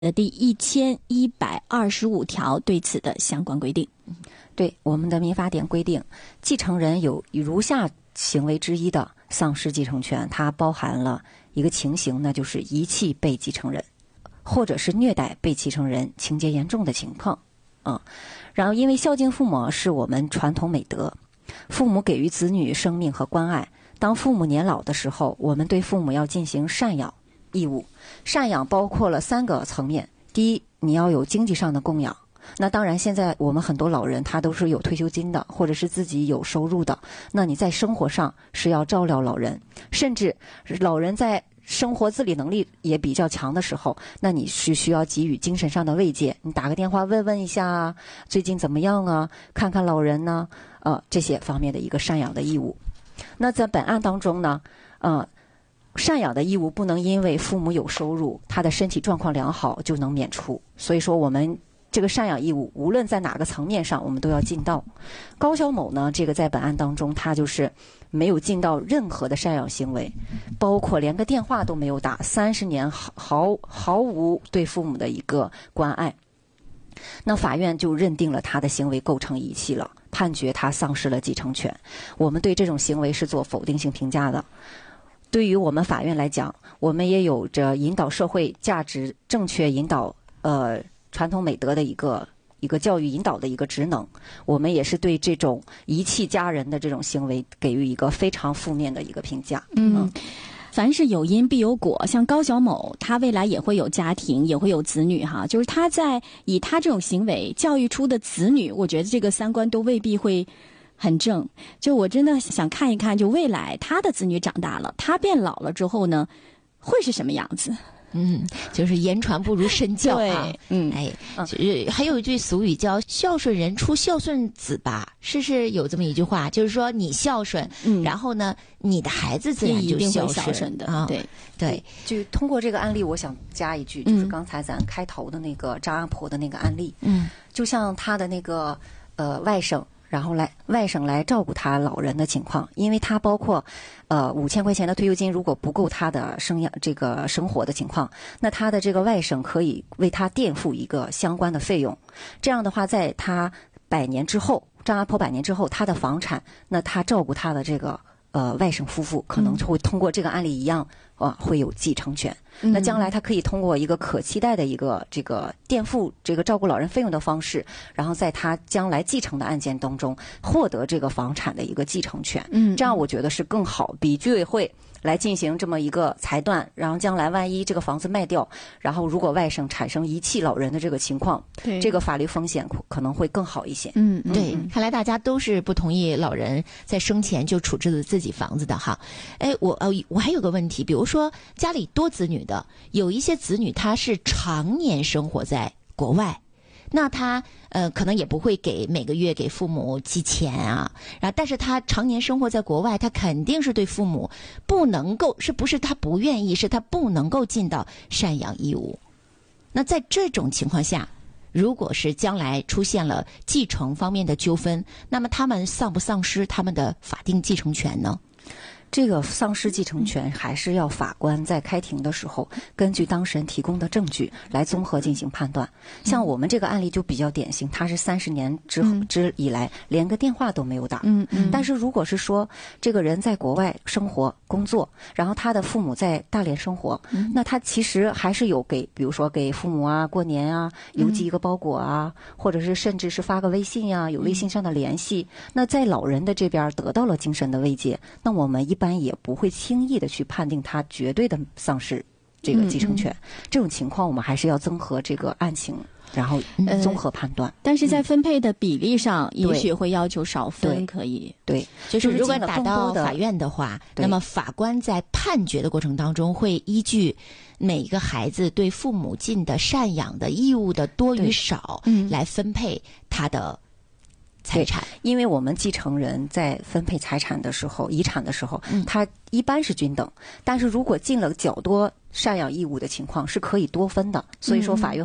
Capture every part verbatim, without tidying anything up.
的第一千一百二十五条对此的相关规定。 对，我们的民法典规定，继承人有如下行为之一的丧失继承权，它包含了一个情形，那就是遗弃被继承人，或者是虐待被继承人情节严重的情况。嗯，然后因为孝敬父母是我们传统美德，父母给予子女生命和关爱，当父母年老的时候，我们对父母要进行赡养义务。赡养包括了三个层面，第一，你要有经济上的供养。那当然现在我们很多老人他都是有退休金的，或者是自己有收入的，那你在生活上是要照料老人，甚至老人在生活自理能力也比较强的时候，那你是需要给予精神上的慰藉，你打个电话问问一下啊，最近怎么样啊，看看老人呢，呃，这些方面的一个赡养的义务。那在本案当中呢，呃赡养的义务不能因为父母有收入，他的身体状况良好就能免除，所以说我们这个赡养义务无论在哪个层面上我们都要尽到。高小某呢，这个在本案当中他就是没有尽到任何的赡养行为，包括连个电话都没有打，三十年毫毫无对父母的一个关爱，那法院就认定了他的行为构成遗弃了，判决他丧失了继承权。我们对这种行为是做否定性评价的。对于我们法院来讲，我们也有着引导社会价值正确引导呃传统美德的一个一个教育引导的一个职能，我们也是对这种遗弃家人的这种行为给予一个非常负面的一个评价。 嗯。嗯，凡是有因必有果，像高小某他未来也会有家庭，也会有子女哈，就是他在以他这种行为教育出的子女，我觉得这个三观都未必会很正。就我真的想看一看，就未来他的子女长大了，他变老了之后呢，会是什么样子。 嗯，就是言传不如身教啊。 对，嗯， 哎，就是还有一句俗语叫孝顺人出孝顺子吧，是是有这么一句话，就是说你孝顺，嗯，然后呢，你的孩子自然就孝顺， 孝顺的啊。 对对， 就通过这个案例，我想加一句，就是刚才咱开头的那个张阿婆的那个案例，嗯，就像他的那个呃外甥。然后来外甥来照顾他老人的情况，因为他包括，呃五千块钱的退休金如果不够他的生养这个生活的情况，那他的这个外甥可以为他垫付一个相关的费用。这样的话，在他百年之后，张阿婆百年之后，他的房产，那他照顾他的这个呃外甥夫妇，可能就会通过这个案例一样，啊会有继承权。那将来他可以通过一个可期待的一个这个垫付这个照顾老人费用的方式，然后在他将来继承的案件当中获得这个房产的一个继承权。嗯，这样我觉得是更好，比居委会来进行这么一个裁断，然后将来万一这个房子卖掉，然后如果外甥产生遗弃老人的这个情况，这个法律风险可能会更好一些。 嗯，对，看来大家都是不同意老人在生前就处置了自己房子的哈。哎，我呃我还有个问题，比如说家里多子女的，有一些子女他是常年生活在国外，那他呃可能也不会给每个月给父母寄钱啊，然后但是他常年生活在国外，他肯定是对父母不能够，是不是他不愿意，是他不能够尽到赡养义务。那在这种情况下，如果是将来出现了继承方面的纠纷，那么他们丧不丧失他们的法定继承权呢？ 这个丧失继承权还是要法官在开庭的时候根据当事人提供的证据来综合进行判断。像我们这个案例就比较典型，他是三十年之之以来连个电话都没有打。嗯嗯。但是如果是说这个人在国外生活工作，然后他的父母在大连生活，那他其实还是有给，比如说给父母啊过年啊邮寄一个包裹啊，或者是甚至是发个微信啊，有微信上的联系。那在老人的这边得到了精神的慰藉，那我们一般也不会轻易的去判定他绝对的丧失这个继承权。嗯嗯，这种情况我们还是要综合这个案情，然后综合判断。呃、 但是在分配的比例上，嗯、也许会要求少分，可以。 对， 就是如果打到法院的话，那么法官在判决的过程当中会依据每个孩子对父母尽的赡养的义务的多与少，嗯，来分配他的财产。 因为我们继承人在分配财产的时候，遗产的时候，嗯，他一般是均等，但是如果尽了较多赡养义务的情况是可以多分的。所以说法院和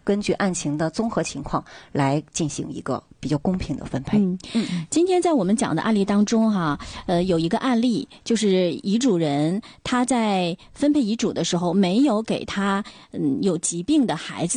根据案情的综合情况来进行一个比较公平的分配。 嗯嗯，今天在我们讲的案例当中哈，呃，有一个案例就是遗嘱人他在分配遗嘱的时候没有给他嗯有疾病的孩子